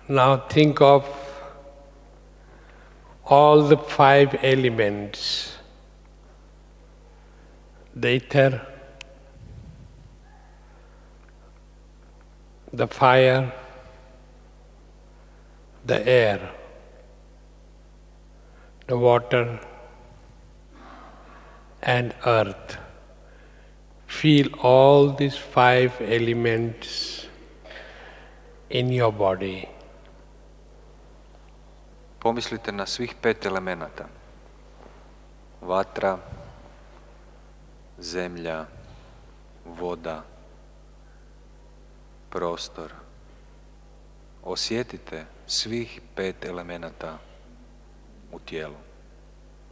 Now think of all the 5 elements: the ether, the fire, the air, the water, and earth. Feel all these 5 elements in your body. Pomislite na svih 5 elemenata. Vatra, zemlja, voda, prostor. Osjetite svih 5 elemenata u tijelu.